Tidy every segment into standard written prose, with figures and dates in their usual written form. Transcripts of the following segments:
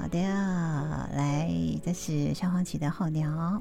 好的，来，这是萧煌奇的候鸟。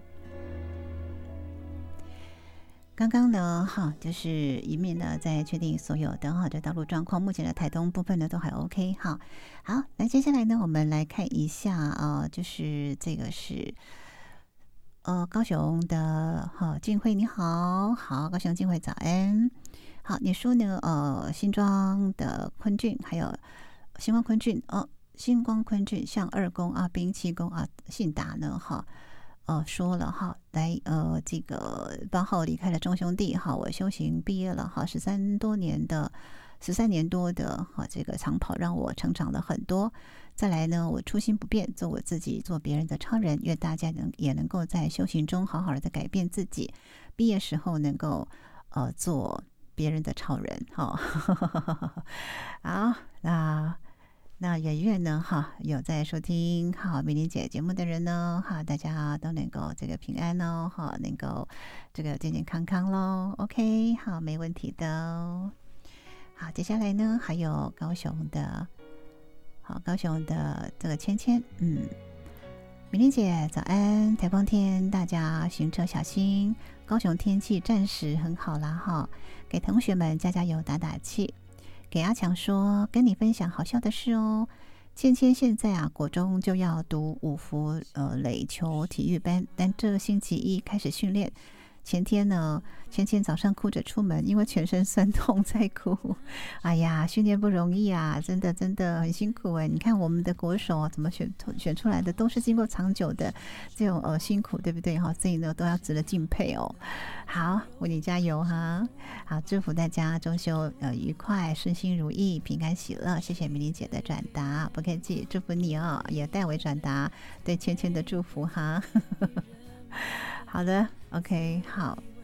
刚刚呢，就是一面呢在确定所有的这道路状况，目前的台东部分呢都还 OK。好，那接下来呢，我们来看一下就是这个是高雄的静慧，你好，高雄静慧早安。好，你说呢？新庄的坤俊，还有星光坤俊星光坤俊向二公阿兵七公信达呢说了来这个8号离开了众兄弟我修行毕业了13年多的这个长跑让我成长了很多。再来呢，我初心不变，做我自己，做别人的超人。愿大家也能够在修行中好好的改变自己，毕业时候能够做别人的超人。好，那也愿呢有在收听美玲姐节目的人呢大家都能够这个平安哦能够这个健健康康咯。 OK， 好，没问题的。好，接下来呢还有高雄的这个芊芊，明玲姐早安，台风天大家行车小心，高雄天气暂时很好啦给同学们加油打打气。给阿强说，跟你分享好笑的事哦。芊芊现在国中就要读五福垒球体育班，但这星期一开始训练。前天呢，芊芊早上哭着出门，因为全身酸痛在哭。哎呀，训练不容易啊，真的很辛苦哎。你看我们的国手怎么选出来的，都是经过长久的这种辛苦，对不对所以呢都要值得敬佩哦。好，为你加油哈！好，祝福大家中秋愉快，顺心如意，平安喜乐。谢谢明玲姐的转达，不客气，祝福你也代为转达对芊芊的祝福哈。好的 ，OK， 好，